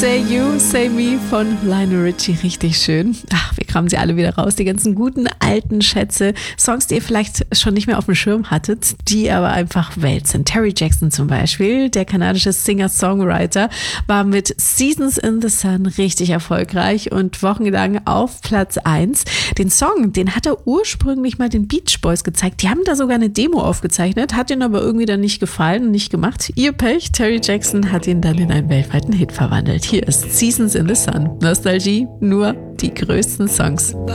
Say You, Say Me von Lionel Richie, richtig schön. Ach, wir kramen sie alle wieder raus, die ganzen guten alten Schätze, Songs, die ihr vielleicht schon nicht mehr auf dem Schirm hattet, die aber einfach Welt sind. Terry Jackson zum Beispiel, der kanadische Singer-Songwriter, war mit Seasons in the Sun richtig erfolgreich und wochenlang auf Platz 1. Den Song, den hat er ursprünglich mal den Beach Boys gezeigt. Die haben da sogar eine Demo aufgezeichnet, hat ihnen aber irgendwie dann nicht gefallen und nicht gemacht. Ihr Pech, Terry Jackson hat ihn dann in einen weltweiten Hit verwandelt. Hier ist Seasons in the Sun. Nostalgie, nur die größten Songs.